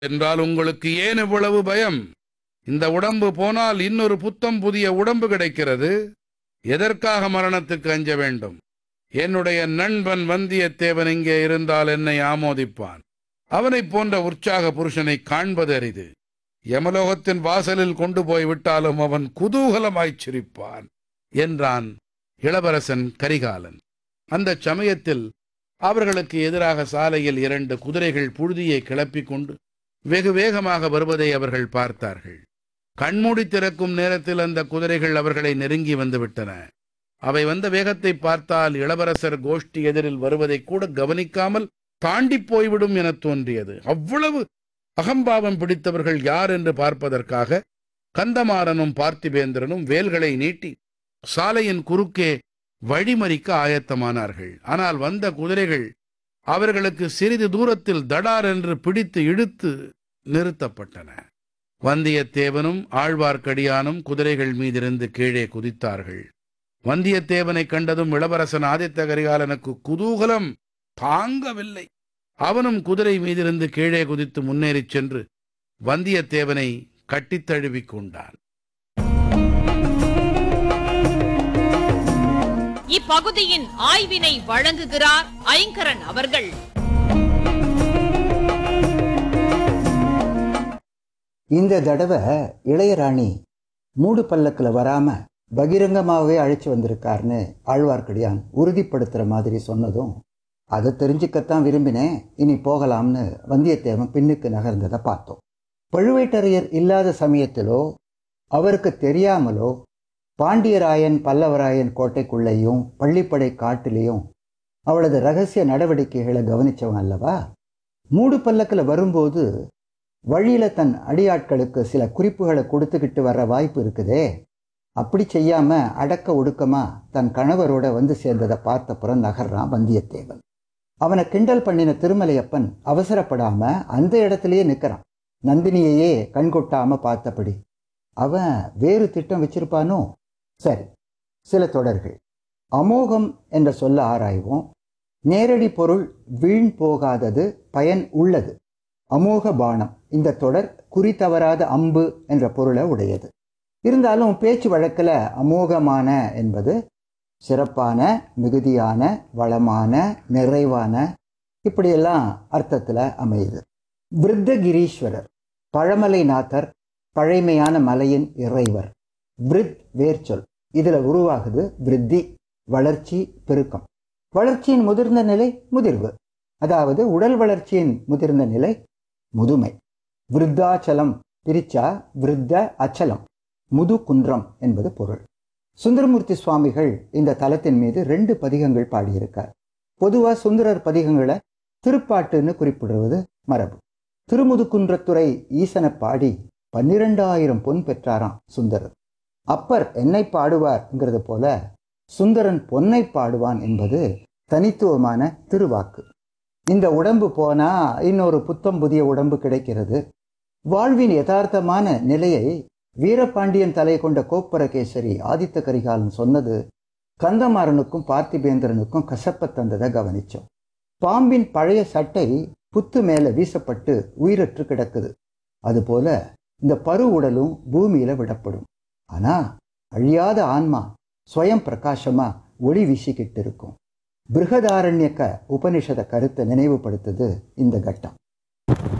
என்றால் உங்களுக்கு ஏன் இவ்வளவு பயம்? இந்த உடம்பு போனால் இன்னொரு புத்தம் புதிய உடம்பு கிடைக்கிறது. எதற்காக மரணத்துக்கு அஞ்ச வேண்டும்? என்னுடைய நண்பன் வந்தியத்தேவன் இங்கே இருந்தால் என்னை ஆமோதிப்பான். அவனைப் போன்ற உற்சாக புருஷனை காண்பது அரிது. யமலோகத்தின் வாசலில் கொண்டு போய் விட்டாலும் அவன் குதூகலமாய்ச் சிரிப்பான் என்றான் இளவரசன் கரிகாலன். அந்தச் சமயத்தில் அவர்களுக்கு எதிராக சாலையில் 2 குதிரைகள் புழுதியை கிளப்பிக் கொண்டு வெகு வேகமாக வருவதை அவர்கள் பார்த்தார்கள். கண்மூடி திறக்கும் நேரத்தில் அந்த குதிரைகள் அவர்களை நெருங்கி வந்துவிட்டன. அவை வந்த வேகத்தை பார்த்தால் இளவரசர் கோஷ்டி எதிரில் வருவதை கூட கவனிக்காமல் தாண்டி போய்விடும் என தோன்றியது. அவ்வளவு அகம்பாவம் பிடித்தவர்கள் யார் என்று பார்ப்பதற்காக கந்தமாறனும் பார்த்திபேந்திரனும் வேல்களை நீட்டி சாலையின் குறுக்கே வழிமறிக்க ஆயத்தமானார்கள். ஆனால் வந்த குதிரைகள் அவர்களுக்கு சிறிது தூரத்தில் தடார் என்று பிடித்து இழுத்து நிறுத்தப்பட்டன. வந்தியத்தேவனும் ஆழ்வார்க்கடியானும் குதிரைகள் மீதிருந்து கீழே குதித்தார்கள். வந்தியத்தேவனை கண்டதும் இளவரசன் ஆதித்த கரிகாலனுக்கு குதூகலம் தாங்கவில்லை. அவனும் குதிரை மீதிருந்து கீழே குதித்து முன்னேறிச் சென்று வந்தியத்தேவனை கட்டித் தழுவிக் கொண்டான். இப்பகுதியின் ஆய்வினை வழங்குகிறார் ஐங்கரன் அவர்கள். இந்த தடவை இளையராணி மூடு பல்லக்கில் வராம பகிரங்கமாகவே அழைச்சி வந்திருக்காருன்னு ஆழ்வார்க்கடியான் உறுதிப்படுத்துற மாதிரி சொன்னதும் அதை தெரிஞ்சுக்கத்தான் விரும்பினேன், இனி போகலாம்னு வந்தியத்தேவன் பின்னுக்கு நகர்ந்ததை பார்த்தோம். பழுவேட்டரையர் இல்லாத சமயத்திலோ அவருக்கு தெரியாமலோ பாண்டியராயன் பல்லவராயன் கோட்டைக்குள்ளேயும் பள்ளிப்படை காட்டிலையும் அவளது ரகசிய நடவடிக்கைகளை கவனிச்சவன் அல்லவா. மூடு பல்லக்கில் வரும்போது வழியில தன் அடியாட்களுக்கு சில குறிப்புகளை கொடுத்துக்கிட்டு வர்ற வாய்ப்பு இருக்குதே. அப்படி செய்யாம அடக்க ஒடுக்கமா தன் கணவரோட வந்து சேர்ந்ததை பார்த்தப்புறம் நகர்றான் வந்தியத்தேவன். அவனை கிண்டல் பண்ணின திருமலையப்பன் அவசரப்படாம அந்த இடத்துலயே நிற்கிறான், நந்தினியையே கண்கொட்டாம பார்த்தபடி. அவன் வேறு திட்டம் வச்சிருப்பானோ? சரி, சில தொடர்கள். அமோகம் என்ற சொல்ல ஆராய்வோம். நேரடி பொருள் வீண் போகாதது, பயன் உள்ளது. அமோக பானம். இந்த தொடர் குறி தவறாத அம்பு என்ற பொருளை உடையது. இருந்தாலும் பேச்சு வழக்கில் அமோகமான என்பது சிறப்பான, மிகுதியான, வளமான, நிறைவான, இப்படியெல்லாம் அர்த்தத்தில் அமையுது. விருத்தகிரீஸ்வரர் பழமலைநாதர், பழைமையான மலையின் இறைவர். விருத் வேர்ச்சொல், இதில் உருவாகுது விருத்தி, வளர்ச்சி, பெருக்கம். வளர்ச்சியின் முதிர்ந்த நிலை முதிர்வு, அதாவது உடல் வளர்ச்சியின் முதிர்ந்த நிலை முதுமை. விருத்தாச்சலம் பிரிச்சா விருத்த அச்சலம், முது குன்றம் என்பது பொருள். சுந்தரமூர்த்தி சுவாமிகள் இந்த தலத்தின் மீது 2 பதிகங்கள் பாடியிருக்கார். பொதுவாக சுந்தரர் பதிகங்களை திருப்பாட்டுன்னு குறிப்பிடுவது மரபு. திருமுதுகுன்றத்துறை ஈசனை பாடி 12,000 பொன் பெற்றாராம் சுந்தரர். அப்பர் என்னை பாடுவார்ங்கிறது போல சுந்தரன் பொன்னை பாடுவான் என்பது தனித்துவமான திருவாக்கு. இந்த உடம்பு போனா இன்னொரு புத்தம் புதிய உடம்பு கிடைக்கிறது. வாழ்வின் யதார்த்தமான நிலையை வீரபாண்டியன் தலை கொண்ட கோப்பரகேசரி ஆதித்த கரிகாலன் சொன்னது கந்தமாறனுக்கும் பார்த்திபேந்திரனுக்கும் கசப்ப தந்ததை கவனிச்சோம். பாம்பின் பழைய சட்டை புத்து மேல வீசப்பட்டு உயிரற்று கிடக்குது. அதுபோல இந்த பரு உடலும் பூமியில விடப்படும். ஆனா அழியாத ஆன்மா ஸ்வயம் பிரகாசமா ஒளி வீசிக்கிட்டு இருக்கும். பிருகதாரண்யக்க உபனிஷத கருத்தை நினைவுபடுத்துது இந்த கட்டம்.